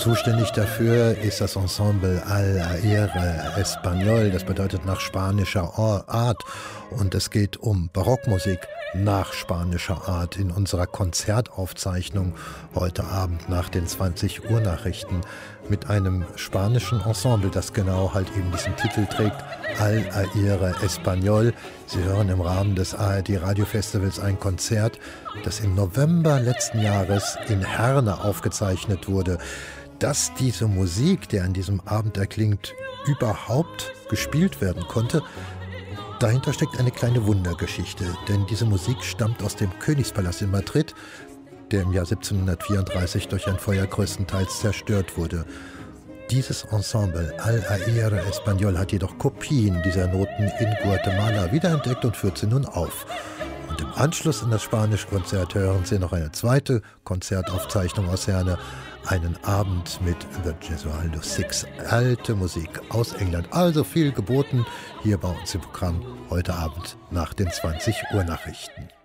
Zuständig dafür ist das Ensemble Al Aire Español, das bedeutet nach spanischer Art. Und es geht um Barockmusik nach spanischer Art in unserer Konzertaufzeichnung heute Abend nach den 20 Uhr Nachrichten mit einem spanischen Ensemble, das genau halt eben diesen Titel trägt, Al Aire Español. Sie hören im Rahmen des ARD Radiofestivals ein Konzert, das im November letzten Jahres in Herne aufgezeichnet wurde. Dass diese Musik, die an diesem Abend erklingt, überhaupt gespielt werden konnte, dahinter steckt eine kleine Wundergeschichte, denn diese Musik stammt aus dem Königspalast in Madrid, der im Jahr 1734 durch ein Feuer größtenteils zerstört wurde. Dieses Ensemble Al Aire Español hat jedoch Kopien dieser Noten in Guatemala wiederentdeckt und führt sie nun auf. Und im Anschluss an das spanische Konzert hören Sie noch eine zweite Konzertaufzeichnung aus Herne, einen Abend mit The Gesualdo Six, alte Musik aus England. Also viel geboten hier bei uns im Programm heute Abend nach den 20 Uhr Nachrichten.